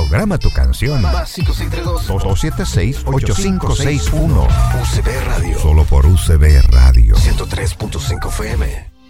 Programa tu canción. Más 562-276-8561. UCB Radio. Solo por UCB Radio. 103.5 FM.